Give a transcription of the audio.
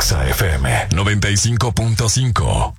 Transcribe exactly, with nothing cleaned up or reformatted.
Exa F M noventa y cinco punto cinco.